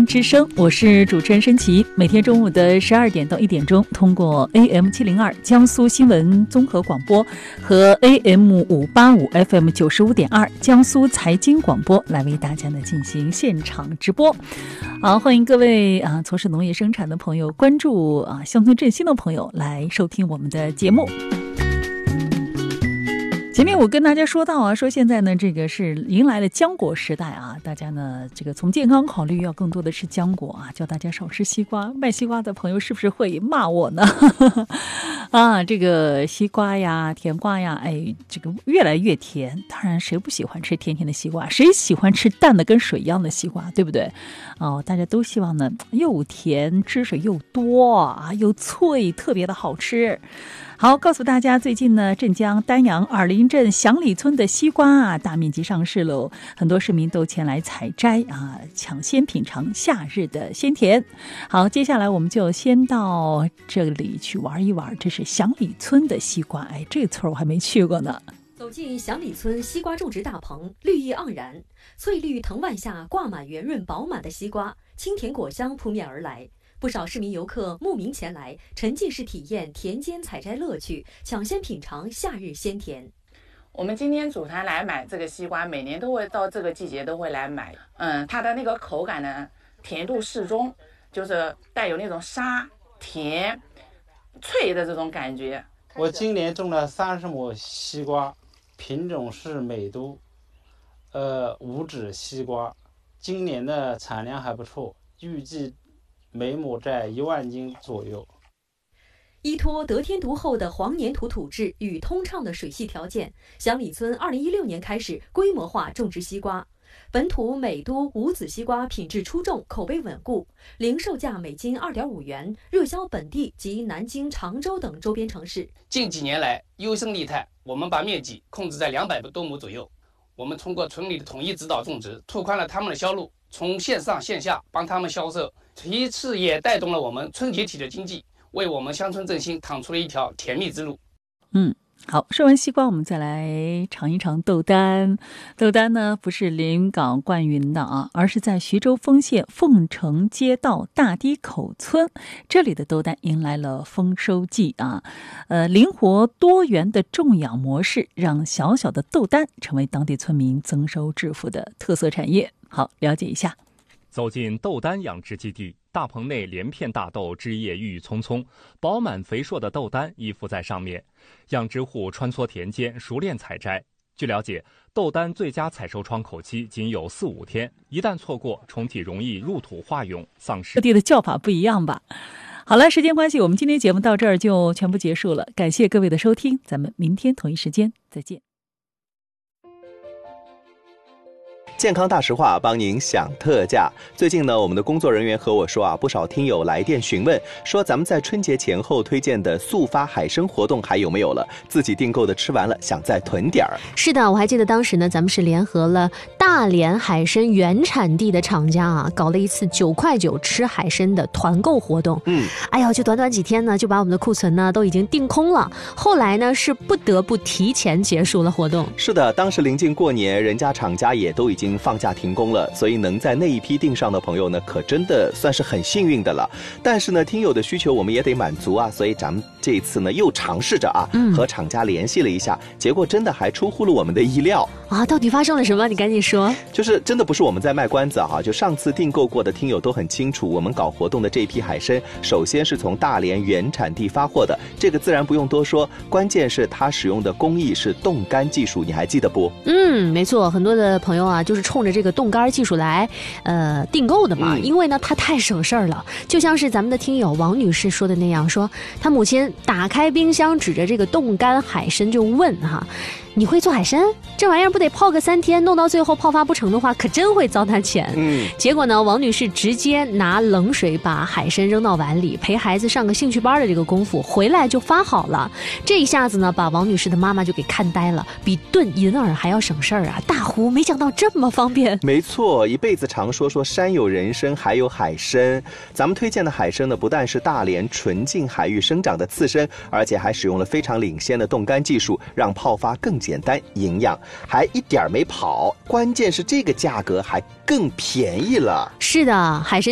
之声，我是主持人申琦。每天中午的12点到1点钟，通过 AM702 江苏新闻综合广播和 AM585 FM 95.2江苏财经广播来为大家呢进行现场直播。好，欢迎各位从事农业生产的朋友，关注乡村振兴的朋友来收听我们的节目。前面我跟大家说到说现在呢，这个是迎来了浆果时代大家呢这个从健康考虑，要更多的吃浆果叫大家少吃西瓜。卖西瓜的朋友是不是会骂我呢？这个西瓜呀、甜瓜呀，这个越来越甜。当然，谁不喜欢吃甜甜的西瓜？谁喜欢吃淡的跟水一样的西瓜，对不对？大家都希望呢又甜，汁水又多又脆，特别的好吃。好，告诉大家，最近呢，镇江丹阳耳林镇祥里村的西瓜大面积上市喽，很多市民都前来采摘抢先品尝夏日的鲜甜。好，接下来我们就先到这里去玩一玩，这是祥里村的西瓜，这个村我还没去过呢。 走进祥里村西瓜种植大棚，绿意盎然，翠绿藤蔓下挂满圆润饱满的西瓜，清甜果香扑面而来。不少市民游客慕名前来，沉浸式体验田间采摘乐趣，抢先品尝夏日鲜甜。 我们今天组团来买这个西瓜，每年都会到这个季节都会来买。它的那个口感呢，甜度适中，就是带有那种沙甜脆的这种感觉。 我今年种了30亩西瓜，品种是美都无籽西瓜，今年的产量还不错，预计每亩在1万斤左右。 依托得天独厚的黄粘土土质与通畅的水系条件，祥里村2016年开始规模化种植西瓜。本土美都无籽西瓜品质出众，口碑稳固，零售价每斤2.5元，热销本地及南京、常州等周边城市。 近几年来优胜利汰，我们把面积控制在200多亩左右。我们通过村里的统一指导种植，拓宽了他们的销路，从线上线下帮他们销售，其次也带动了我们村集体的经济，为我们乡村振兴趟出了一条甜蜜之路。 好，说完西瓜，我们再来尝一尝豆丹。豆丹呢，不是临港灌云的而是在徐州丰县凤城街道大堤口村，这里的豆丹迎来了丰收季灵活多元的种养模式，让小小的豆丹成为当地村民增收致富的特色产业。好，了解一下。 走进豆丹养殖基地，大棚内连片大豆枝叶郁郁葱葱，饱满肥硕的豆丹依附在上面。养殖户穿梭田间，熟练采摘。据了解，豆丹最佳采收窗口期仅有4-5天，一旦错过，虫体容易入土化蛹，丧失。 各地的叫法不一样吧？好了，时间关系，我们今天节目到这儿就全部结束了。感谢各位的收听，咱们明天同一时间再见。 健康大实话帮您享特价。最近呢，我们的工作人员和我说不少听友来电询问，说咱们在春节前后推荐的速发海参活动还有没有了？自己订购的吃完了，想再囤点儿。 是的，我还记得当时呢，咱们是联合了大连海参原产地的厂家搞了一次9块9吃海参的团购活动。就短短几天呢，就把我们的库存呢都已经订空了。后来呢，是不得不提前结束了活动。 是的，当时临近过年，人家厂家也都已经放假停工了，所以能在那一批订上的朋友呢，可真的算是很幸运的了。但是呢，听友的需求我们也得满足所以咱们这一次呢又尝试着和厂家联系了一下，结果真的还出乎了我们的意料到底发生了什么？你赶紧说。 就是真的不是我们在卖关子就上次订购过的听友都很清楚，我们搞活动的这批海参首先是从大连原产地发货的，这个自然不用多说，关键是它使用的工艺是冻干技术，你还记得不？ 没错，很多的朋友就是冲着这个冻干技术来订购的嘛，因为呢它太省事儿了。就像是咱们的听友王女士说的那样，说她母亲打开冰箱，指着这个冻干海参就问你会做海参？这玩意儿不得泡个3天，弄到最后泡发不成的话，可真会糟蹋钱。结果呢，王女士直接拿冷水把海参扔到碗里，陪孩子上个兴趣班的这个功夫，回来就发好了。这一下子呢，把王女士的妈妈就给看呆了，比炖银耳还要省事儿大壶没想到这么方便。 没错，一辈子常说山有人参，海有海参。咱们推荐的海参呢，不但是大连纯净海域生长的刺参，而且还使用了非常领先的冻干技术，让泡发更简单营养，还一点没跑，关键是这个价格还更便宜了。 是的，海参